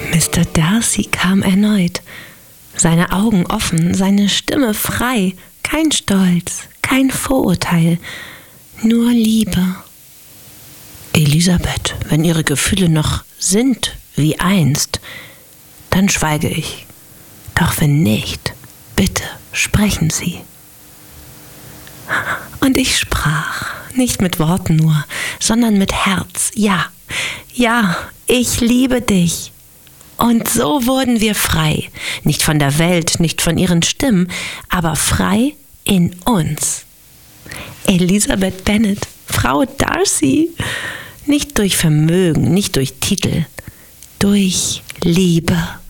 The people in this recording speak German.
Mr. Darcy kam erneut, seine Augen offen, seine Stimme frei, kein Stolz, kein Vorurteil, nur Liebe. Elisabeth, wenn Ihre Gefühle noch sind wie einst, dann schweige ich. Doch wenn nicht, bitte sprechen Sie. Und ich sprach, nicht mit Worten nur, sondern mit Herz. Ja, ja, ich liebe dich. Und so wurden wir frei, nicht von der Welt, nicht von ihren Stimmen, aber frei in uns. Elisabeth Bennet, Frau Darcy, nicht durch Vermögen, nicht durch Titel, durch Liebe.